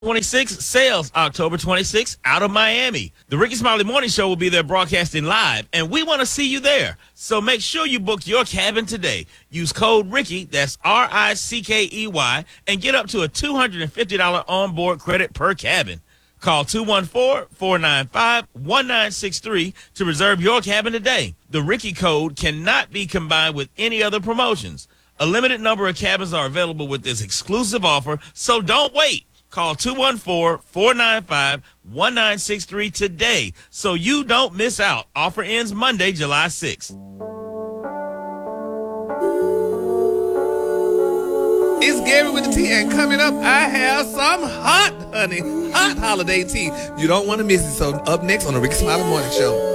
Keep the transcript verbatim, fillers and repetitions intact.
twenty-sixth, sales October twenty-sixth out of Miami. The Ricky Smiley Morning Show will be there broadcasting live, and we want to see you there. So make sure you book your cabin today. Use code Ricky, that's R I C K E Y, and get up to a two hundred fifty dollars onboard credit per cabin. Call two one four, four nine five, one nine six three to reserve your cabin today. The Ricky code cannot be combined with any other promotions. A limited number of cabins are available with this exclusive offer, so don't wait. Call two one four, four nine five, one nine six three today so you don't miss out. Offer ends Monday, July sixth. It's Gary with the tea, and coming up, I have some hot, honey, hot holiday tea. You don't want to miss it. So up next on the Ricky Smiley Morning Show.